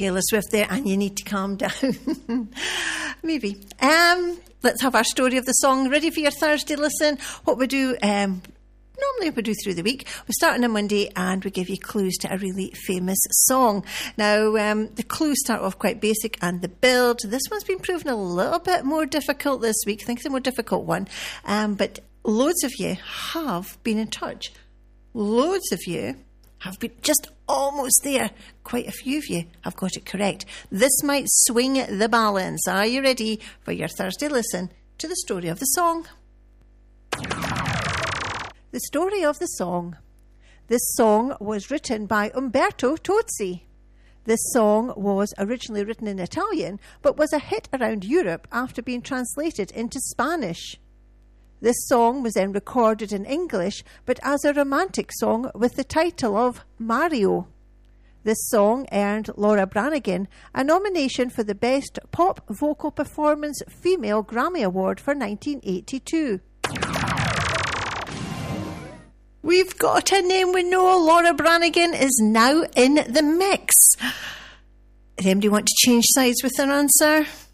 Taylor Swift there, and you need to calm down. Maybe. Let's have our story of the song ready for your Thursday listen. What we do, normally we do through the week. We start on a Monday and we give you clues to a really famous song. Now, the clues start off quite basic, and the build, this one's been proven a little bit more difficult this week. I think it's a more difficult one. But loads of you have been in touch. Loads of you have been just almost there. Quite a few of you have got it correct. This might swing the balance. Are you ready for your Thursday listen to the story of the song? The story of the song. This song was written by Umberto Tozzi. This song was originally written in Italian, but was a hit around Europe after being translated into Spanish. This song was then recorded in English, but as a romantic song with the title of Mario. This song earned Laura Branigan a nomination for the Best Pop Vocal Performance Female Grammy Award for 1982. We've got a name we know. Laura Branigan is now in the mix. Does anybody want to change sides with their answer?